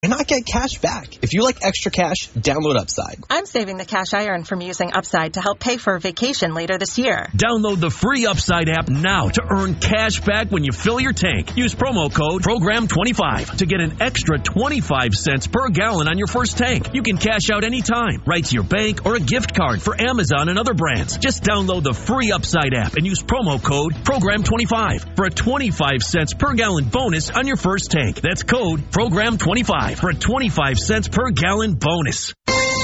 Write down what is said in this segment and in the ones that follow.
and not get cash back. If you like extra cash, download Upside. I'm saving the cash I earn from using Upside to help pay for a vacation later this year. Download the free Upside app now to earn cash back when you fill your tank. Use promo code PROGRAM25 to get an extra 25 cents per gallon on your first tank. You can cash out anytime, right to your bank or a gift card for Amazon and other brands. Just download the free Upside app and use promo code PROGRAM25 for a 25 cents per gallon bonus on your first tank. That's code PROGRAM25 for a 25 cents per gallon bonus.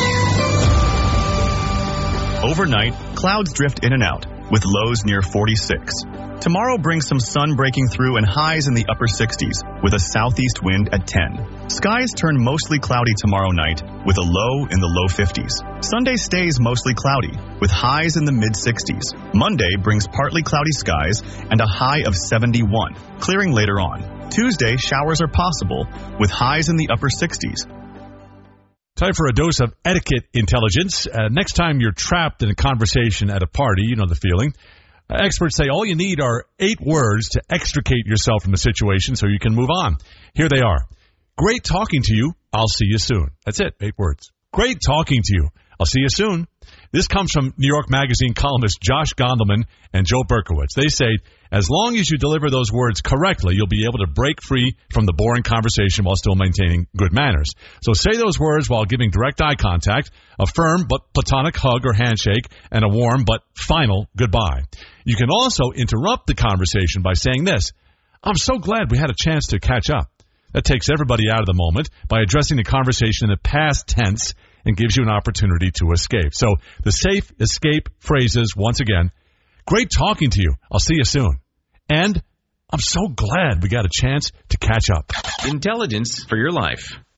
Overnight, clouds drift in and out, with lows near 46. Tomorrow brings some sun breaking through and highs in the upper 60s, with a southeast wind at 10. Skies turn mostly cloudy tomorrow night, with a low in the low 50s. Sunday stays mostly cloudy, with highs in the mid-60s. Monday brings partly cloudy skies and a high of 71, clearing later on. Tuesday, showers are possible, with highs in the upper 60s. Time for a dose of etiquette intelligence. Next time you're trapped in a conversation at a party, you know the feeling. Experts say all you need are 8 words to extricate yourself from the situation so you can move on. Here they are. Great talking to you. I'll see you soon. That's it. 8 words. Great talking to you. I'll see you soon. This comes from New York Magazine columnists Josh Gondelman and Joe Berkowitz. They say, as long as you deliver those words correctly, you'll be able to break free from the boring conversation while still maintaining good manners. So say those words while giving direct eye contact, a firm but platonic hug or handshake, and a warm but final goodbye. You can also interrupt the conversation by saying this: I'm so glad we had a chance to catch up. That takes everybody out of the moment by addressing the conversation in the past tense and gives you an opportunity to escape. So the safe escape phrases, once again: great talking to you. I'll see you soon. And I'm so glad we got a chance to catch up. Intelligence for your life.